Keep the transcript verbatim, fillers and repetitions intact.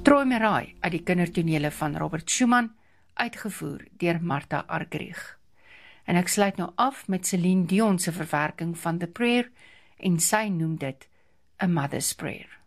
Troi Meraai uit die kindertonele van Robert Schumann, uitgevoer deur Martha Argerich. En ek sluit nou af met Celine Dion se verwerking van The Prayer en sy noem dit A Mother's Prayer.